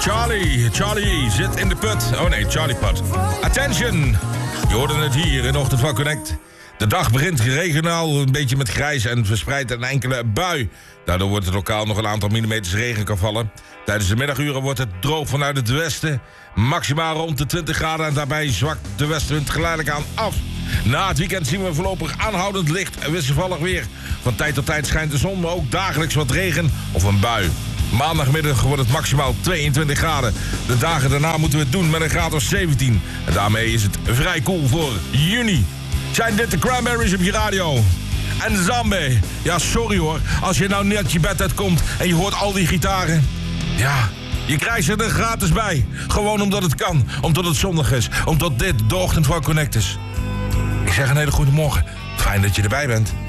Charlie zit in de put. Oh nee, Charlie Put. Attention! Je hoorde het hier in Ochtend van Connect. De dag begint regionaal een beetje met grijs en verspreidt een enkele bui. Daardoor wordt het lokaal nog een aantal millimeters regen kan vallen. Tijdens de middaguren wordt het droog vanuit het westen. Maximaal rond de 20 graden en daarbij zwakt de westenwind geleidelijk aan af. Na het weekend zien we voorlopig aanhoudend licht en wisselvallig weer. Van tijd tot tijd schijnt de zon, maar ook dagelijks wat regen of een bui. Maandagmiddag wordt het maximaal 22 graden. De dagen daarna moeten we het doen met een graad of 17. En daarmee is het vrij koel voor juni. Zijn dit de Cranberries op je radio? En Zombie. Ja, sorry hoor. Als je nou net je bed uitkomt en je hoort al die gitaren. Ja, je krijgt ze er gratis bij. Gewoon omdat het kan. Omdat het zondag is. Omdat dit de Ochtend van Connect is. Ik zeg een hele goede morgen. Fijn dat je erbij bent.